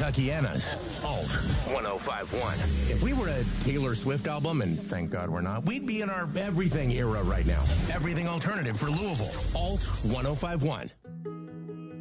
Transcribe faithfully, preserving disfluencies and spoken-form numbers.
Kentuckiana's Alt one oh five one. If we were a Taylor Swift album, and thank God we're not, we'd be in our everything era right now. Everything alternative for Louisville. Alt one oh five one.